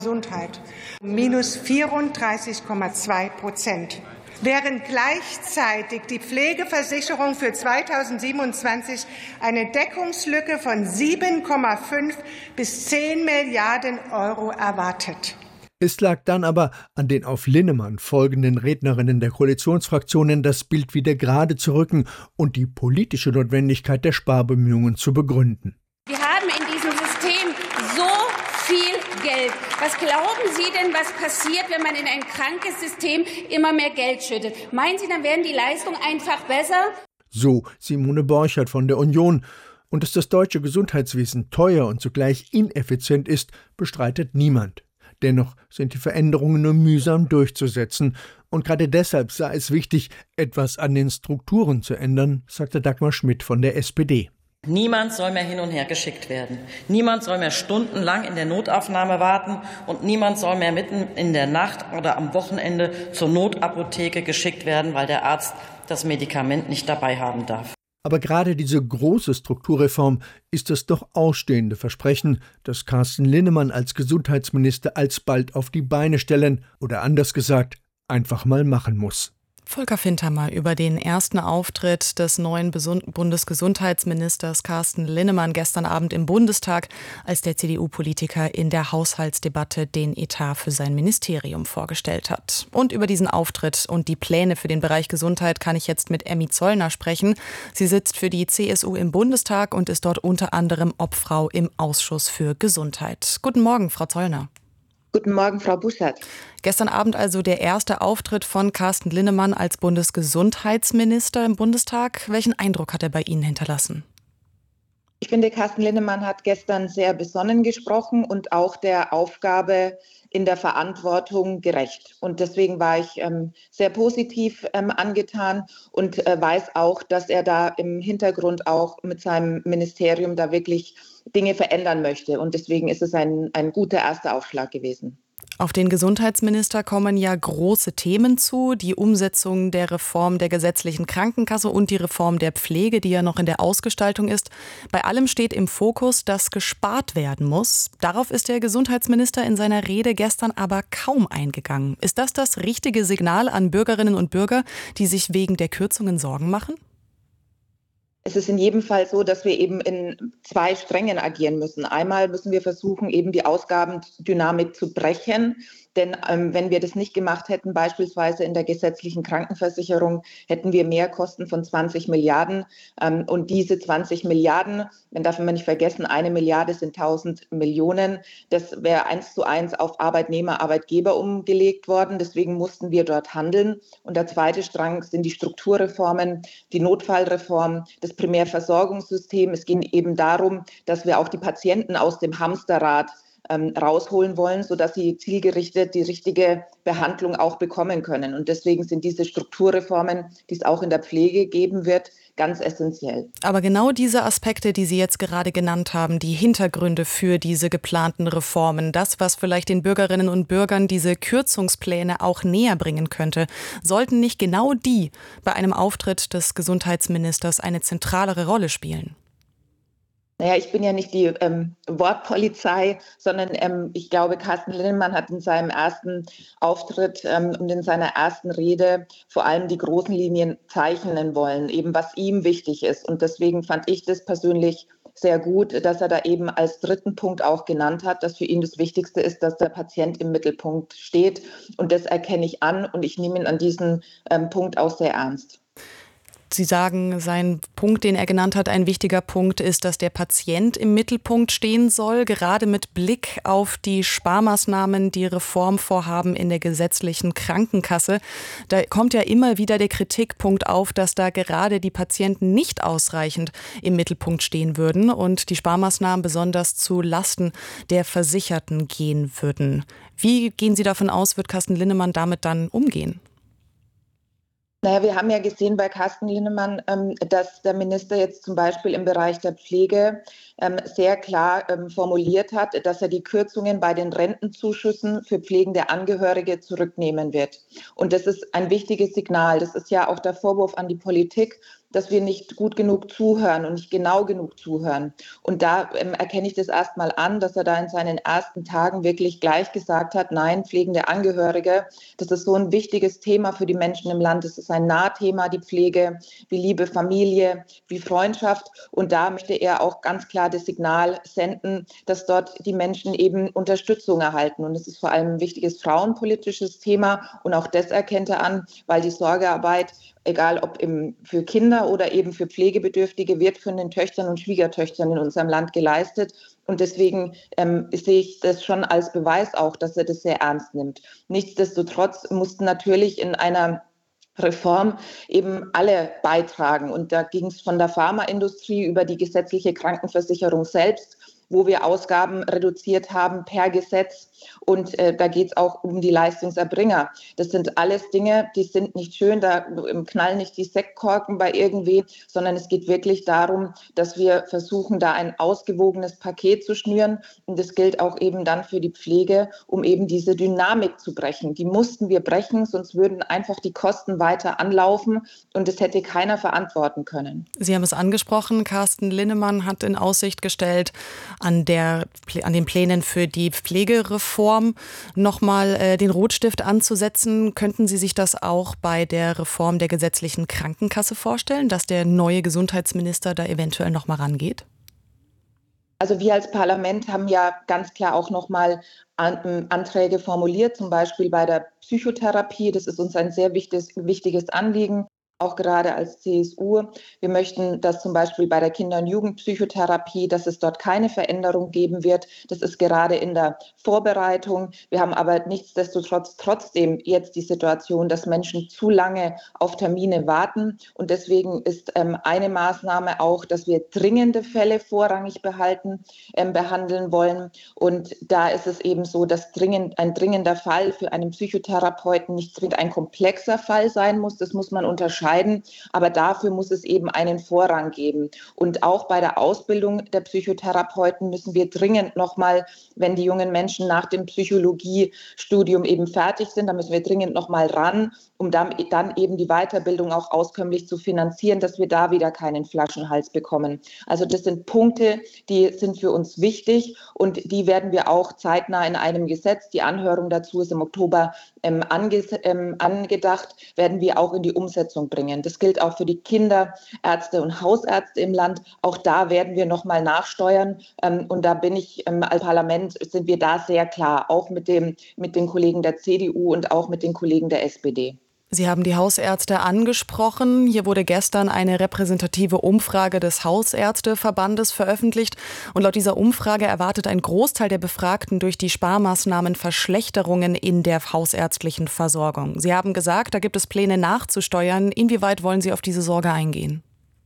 Gesundheit minus 34,2%. Während gleichzeitig die Pflegeversicherung für 2027 eine Deckungslücke von 7,5 bis 10 Milliarden Euro erwartet. Es lag dann aber an den auf Linnemann folgenden Rednerinnen der Koalitionsfraktionen, das Bild wieder gerade zu rücken und die politische Notwendigkeit der Sparbemühungen zu begründen. Wir haben in diesem System so viel Geld. Was glauben Sie denn, was passiert, wenn man in ein krankes System immer mehr Geld schüttet? Meinen Sie, dann werden die Leistungen einfach besser? So Simone Borchert von der Union. Und dass das deutsche Gesundheitswesen teuer und zugleich ineffizient ist, bestreitet niemand. Dennoch sind die Veränderungen nur mühsam durchzusetzen. Und gerade deshalb sei es wichtig, etwas an den Strukturen zu ändern, sagte Dagmar Schmidt von der SPD. Niemand soll mehr hin und her geschickt werden. Niemand soll mehr stundenlang in der Notaufnahme warten und niemand soll mehr mitten in der Nacht oder am Wochenende zur Notapotheke geschickt werden, weil der Arzt das Medikament nicht dabei haben darf. Aber gerade diese große Strukturreform ist das doch ausstehende Versprechen, das Carsten Linnemann als Gesundheitsminister alsbald auf die Beine stellen oder anders gesagt, einfach mal machen muss. Volker Fintermer über den ersten Auftritt des neuen Bundesgesundheitsministers Carsten Linnemann gestern Abend im Bundestag, als der CDU-Politiker in der Haushaltsdebatte den Etat für sein Ministerium vorgestellt hat. Und über diesen Auftritt und die Pläne für den Bereich Gesundheit kann ich jetzt mit Emmy Zollner sprechen. Sie sitzt für die CSU im Bundestag und ist dort unter anderem Obfrau im Ausschuss für Gesundheit. Guten Morgen, Frau Zollner. Guten Morgen, Frau Buschert. Gestern Abend also der erste Auftritt von Carsten Linnemann als Bundesgesundheitsminister im Bundestag. Welchen Eindruck hat er bei Ihnen hinterlassen? Ich finde, Carsten Linnemann hat gestern sehr besonnen gesprochen und auch der Aufgabe in der Verantwortung gerecht. Und deswegen war ich sehr positiv angetan und weiß auch, dass er da im Hintergrund auch mit seinem Ministerium da wirklich Dinge verändern möchte. Und deswegen ist es ein guter erster Aufschlag gewesen. Auf den Gesundheitsminister kommen ja große Themen zu. Die Umsetzung der Reform der gesetzlichen Krankenkasse und die Reform der Pflege, die ja noch in der Ausgestaltung ist. Bei allem steht im Fokus, dass gespart werden muss. Darauf ist der Gesundheitsminister in seiner Rede gestern aber kaum eingegangen. Ist das das richtige Signal an Bürgerinnen und Bürger, die sich wegen der Kürzungen Sorgen machen? Es ist in jedem Fall so, dass wir eben in zwei Strängen agieren müssen. Einmal müssen wir versuchen, eben die Ausgabendynamik zu brechen. Denn wenn wir das nicht gemacht hätten, beispielsweise in der gesetzlichen Krankenversicherung, hätten wir Mehrkosten von 20 Milliarden. Und diese 20 Milliarden, dann darf man nicht vergessen, 1 Milliarde sind 1000 Millionen. Das wäre 1:1 auf Arbeitnehmer, Arbeitgeber umgelegt worden. Deswegen mussten wir dort handeln. Und der zweite Strang sind die Strukturreformen, die Notfallreform, das Primärversorgungssystem. Es ging eben darum, dass wir auch die Patienten aus dem Hamsterrad rausholen wollen, sodass sie zielgerichtet die richtige Behandlung auch bekommen können. Und deswegen sind diese Strukturreformen, die es auch in der Pflege geben wird, ganz essentiell. Aber genau diese Aspekte, die Sie jetzt gerade genannt haben, die Hintergründe für diese geplanten Reformen, das, was vielleicht den Bürgerinnen und Bürgern diese Kürzungspläne auch näher bringen könnte, sollten nicht genau die bei einem Auftritt des Gesundheitsministers eine zentralere Rolle spielen? Naja, ich bin ja nicht die Wortpolizei, sondern ich glaube, Carsten Linnemann hat in seinem ersten Auftritt und in seiner ersten Rede vor allem die großen Linien zeichnen wollen, eben was ihm wichtig ist. Und deswegen fand ich das persönlich sehr gut, dass er da eben als dritten Punkt auch genannt hat, dass für ihn das Wichtigste ist, dass der Patient im Mittelpunkt steht. Und das erkenne ich an und ich nehme ihn an diesem Punkt auch sehr ernst. Sie sagen, sein Punkt, den er genannt hat, ein wichtiger Punkt ist, dass der Patient im Mittelpunkt stehen soll, gerade mit Blick auf die Sparmaßnahmen, die Reformvorhaben in der gesetzlichen Krankenkasse. Da kommt ja immer wieder der Kritikpunkt auf, dass da gerade die Patienten nicht ausreichend im Mittelpunkt stehen würden und die Sparmaßnahmen besonders zu Lasten der Versicherten gehen würden. Wie gehen Sie davon aus, wird Carsten Linnemann damit dann umgehen? Naja, wir haben ja gesehen bei Carsten Linnemann, dass der Minister jetzt zum Beispiel im Bereich der Pflege sehr klar formuliert hat, dass er die Kürzungen bei den Rentenzuschüssen für pflegende Angehörige zurücknehmen wird. Und das ist ein wichtiges Signal. Das ist ja auch der Vorwurf an die Politik, dass wir nicht gut genug zuhören und nicht genau genug zuhören. Und da erkenne ich das erstmal an, dass er da in seinen ersten Tagen wirklich gleich gesagt hat, nein, pflegende Angehörige, das ist so ein wichtiges Thema für die Menschen im Land. Es ist ein Nahthema, die Pflege, wie Liebe, Familie, wie Freundschaft. Und da möchte er auch ganz klar das Signal senden, dass dort die Menschen eben Unterstützung erhalten. Und es ist vor allem ein wichtiges frauenpolitisches Thema. Und auch das erkennt er an, weil die Sorgearbeit, egal ob für Kinder oder eben für Pflegebedürftige, wird von den Töchtern und Schwiegertöchtern in unserem Land geleistet. Und deswegen sehe ich das schon als Beweis auch, dass er das sehr ernst nimmt. Nichtsdestotrotz mussten natürlich in einer Reform eben alle beitragen. Und da ging es von der Pharmaindustrie über die gesetzliche Krankenversicherung selbst, wo wir Ausgaben reduziert haben per Gesetz. Und da geht es auch um die Leistungserbringer. Das sind alles Dinge, die sind nicht schön, da knallen nicht die Sektkorken bei irgendwen, sondern es geht wirklich darum, dass wir versuchen, da ein ausgewogenes Paket zu schnüren. Und das gilt auch eben dann für die Pflege, um eben diese Dynamik zu brechen. Die mussten wir brechen, sonst würden einfach die Kosten weiter anlaufen und das hätte keiner verantworten können. Sie haben es angesprochen, Carsten Linnemann hat in Aussicht gestellt, an den Plänen für die Pflegereform nochmal den Rotstift anzusetzen. Könnten Sie sich das auch bei der Reform der gesetzlichen Krankenkasse vorstellen, dass der neue Gesundheitsminister da eventuell nochmal rangeht? Also wir als Parlament haben ja ganz klar auch nochmal Anträge formuliert, zum Beispiel bei der Psychotherapie. Das ist uns ein sehr wichtiges Anliegen. Auch gerade als CSU. Wir möchten, dass zum Beispiel bei der Kinder- und Jugendpsychotherapie, dass es dort keine Veränderung geben wird. Das ist gerade in der Vorbereitung. Wir haben aber nichtsdestotrotz trotzdem jetzt die Situation, dass Menschen zu lange auf Termine warten. Und deswegen ist eine Maßnahme auch, dass wir dringende Fälle vorrangig behandeln wollen. Und da ist es eben so, dass ein dringender Fall für einen Psychotherapeuten nicht zwingend ein komplexer Fall sein muss. Das muss man unterscheiden. Aber dafür muss es eben einen Vorrang geben. Und auch bei der Ausbildung der Psychotherapeuten müssen wir dringend nochmal, wenn die jungen Menschen nach dem Psychologiestudium eben fertig sind, da müssen wir dringend nochmal ran, um dann eben die Weiterbildung auch auskömmlich zu finanzieren, dass wir da wieder keinen Flaschenhals bekommen. Also das sind Punkte, die sind für uns wichtig und die werden wir auch zeitnah in einem Gesetz, die Anhörung dazu ist im Oktober angedacht, werden wir auch in die Umsetzung bringen. Das gilt auch für die Kinderärzte und Hausärzte im Land. Auch da werden wir nochmal nachsteuern. Und da bin ich als Parlament, sind wir da sehr klar, auch mit den Kollegen der CDU und auch mit den Kollegen der SPD. Sie haben die Hausärzte angesprochen. Hier wurde gestern eine repräsentative Umfrage des Hausärzteverbandes veröffentlicht. Und laut dieser Umfrage erwartet ein Großteil der Befragten durch die Sparmaßnahmen Verschlechterungen in der hausärztlichen Versorgung. Sie haben gesagt, da gibt es Pläne nachzusteuern. Inwieweit wollen Sie auf diese Sorge eingehen?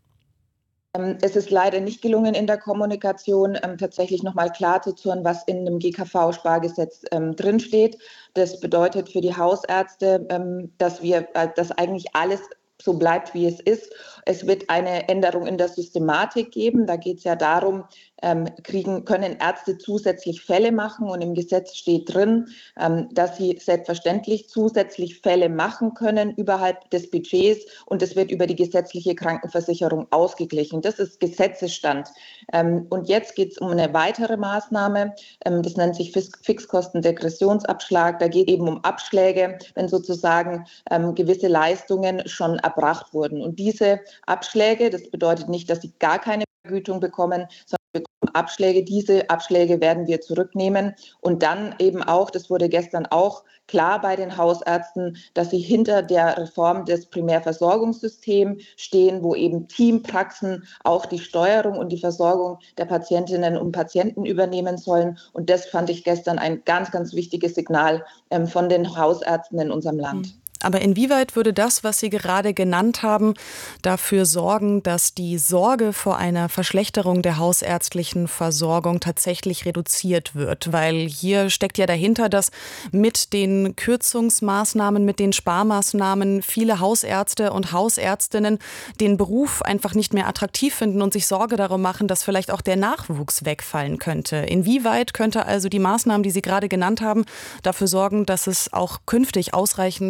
Es ist leider nicht gelungen in der Kommunikation, tatsächlich nochmal klar zu tun, was in dem GKV-Spargesetz drinsteht. Das bedeutet für die Hausärzte, dass eigentlich alles so bleibt, wie es ist. Es wird eine Änderung in der Systematik geben. Da geht es ja darum, können Ärzte zusätzlich Fälle machen und im Gesetz steht drin, dass sie selbstverständlich zusätzlich Fälle machen können überhalb des Budgets und es wird über die gesetzliche Krankenversicherung ausgeglichen. Das ist Gesetzesstand. Und jetzt geht es um eine weitere Maßnahme, das nennt sich Fixkostendegressionsabschlag. Da geht es eben um Abschläge, wenn sozusagen gewisse Leistungen schon erbracht wurden. Und diese Abschläge, das bedeutet nicht, dass sie gar keine Vergütung bekommen, sondern bekommen Abschläge. Diese Abschläge werden wir zurücknehmen und dann eben auch, das wurde gestern auch klar bei den Hausärzten, dass sie hinter der Reform des Primärversorgungssystems stehen, wo eben Teampraxen auch die Steuerung und die Versorgung der Patientinnen und Patienten übernehmen sollen. Und das fand ich gestern ein ganz, ganz wichtiges Signal von den Hausärzten in unserem Land. Aber inwieweit würde das, was Sie gerade genannt haben, dafür sorgen, dass die Sorge vor einer Verschlechterung der hausärztlichen Versorgung tatsächlich reduziert wird? Weil hier steckt ja dahinter, dass mit den Kürzungsmaßnahmen, mit den Sparmaßnahmen viele Hausärzte und Hausärztinnen den Beruf einfach nicht mehr attraktiv finden und sich Sorge darum machen, dass vielleicht auch der Nachwuchs wegfallen könnte. Inwieweit könnte also die Maßnahmen, die Sie gerade genannt haben, dafür sorgen, dass es auch künftig ausreichend Hausärzte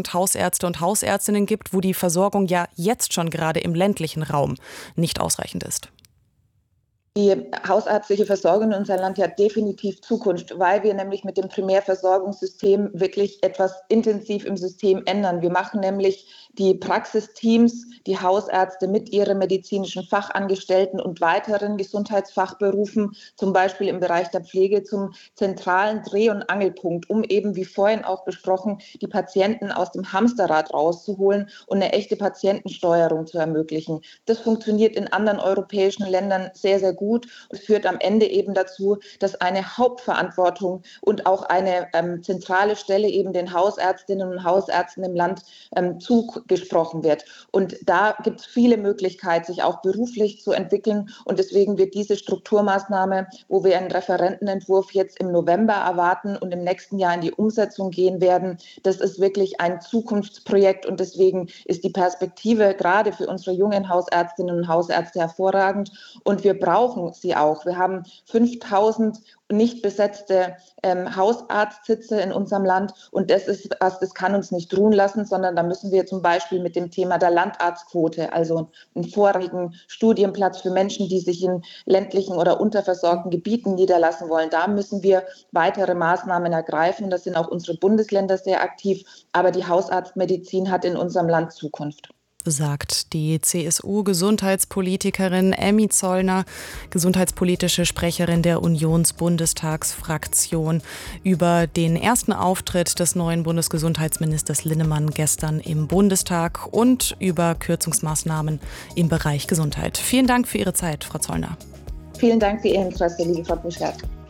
Hausärzte und Hausärztinnen gibt, wo die Versorgung ja jetzt schon gerade im ländlichen Raum nicht ausreichend ist? Die hausärztliche Versorgung in unserem Land hat definitiv Zukunft, weil wir nämlich mit dem Primärversorgungssystem wirklich etwas intensiv im System ändern. Wir machen nämlich die Praxisteams, die Hausärzte mit ihren medizinischen Fachangestellten und weiteren Gesundheitsfachberufen, zum Beispiel im Bereich der Pflege, zum zentralen Dreh- und Angelpunkt, um eben, wie vorhin auch besprochen, die Patienten aus dem Hamsterrad rauszuholen und eine echte Patientensteuerung zu ermöglichen. Das funktioniert in anderen europäischen Ländern sehr, sehr gut. Es führt am Ende eben dazu, dass eine Hauptverantwortung und auch eine zentrale Stelle eben den Hausärztinnen und Hausärzten im Land zugesprochen wird. Und da gibt es viele Möglichkeiten, sich auch beruflich zu entwickeln. Und deswegen wird diese Strukturmaßnahme, wo wir einen Referentenentwurf jetzt im November erwarten und im nächsten Jahr in die Umsetzung gehen werden, das ist wirklich ein Zukunftsprojekt. Und deswegen ist die Perspektive gerade für unsere jungen Hausärztinnen und Hausärzte hervorragend. Und wir brauchen sie auch. Wir haben 5.000 nicht besetzte Hausarztsitze in unserem Land. Und das ist was, das kann uns nicht ruhen lassen, sondern da müssen wir zum Beispiel mit dem Thema der Landarztquote, also einen vorrangigen Studienplatz für Menschen, die sich in ländlichen oder unterversorgten Gebieten niederlassen wollen. Da müssen wir weitere Maßnahmen ergreifen. Da sind auch unsere Bundesländer sehr aktiv. Aber die Hausarztmedizin hat in unserem Land Zukunft. Sagt die CSU-Gesundheitspolitikerin Emmy Zollner, gesundheitspolitische Sprecherin der Unionsbundestagsfraktion, über den ersten Auftritt des neuen Bundesgesundheitsministers Linnemann gestern im Bundestag und über Kürzungsmaßnahmen im Bereich Gesundheit. Vielen Dank für Ihre Zeit, Frau Zollner. Vielen Dank für Ihr Interesse, liebe Frau Buschert.